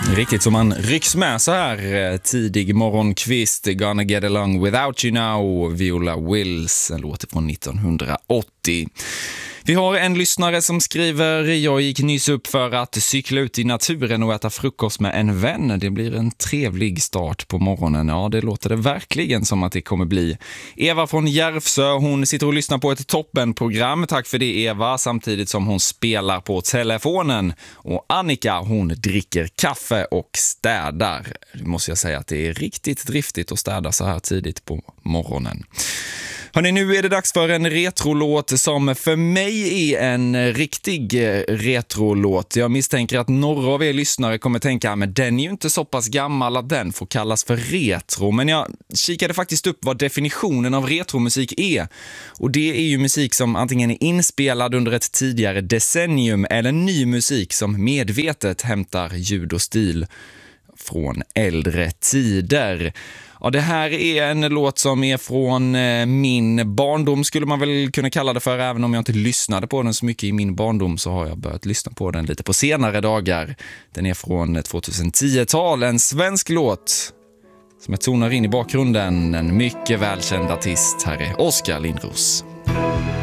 Riktigt som man rycks med så här tidig morgonkvist. Gonna get along without you now. Viola Wills, en låt från 1980. Vi har en lyssnare som skriver: jag gick nyss upp för att cykla ut i naturen och äta frukost med en vän. Det blir en trevlig start på morgonen. Ja, det låter det verkligen som att det kommer bli. Eva från Järvsö, hon sitter och lyssnar på ett toppenprogram. Tack för det, Eva, samtidigt som hon spelar på telefonen. Och Annika, hon dricker kaffe och städar. Det måste jag säga att det är riktigt driftigt att städa så här tidigt på morgonen. Hörrni, nu är det dags för en retrolåt som för mig är en riktig retrolåt. Jag misstänker att några av er lyssnare kommer tänka, men den är ju inte så pass gammal att den får kallas för retro. Men jag kikade faktiskt upp vad definitionen av retromusik är. Och det är ju musik som antingen är inspelad under ett tidigare decennium eller ny musik som medvetet hämtar ljud och stil från äldre tider. Ja, det här är en låt som är från min barndom, skulle man väl kunna kalla det för. Även om jag inte lyssnade på den så mycket i min barndom så har jag börjat lyssna på den lite på senare dagar. Den är från 2010-tal, en svensk låt som jag tonar in i bakgrunden. En mycket välkänd artist. Här är Oskar Lindros.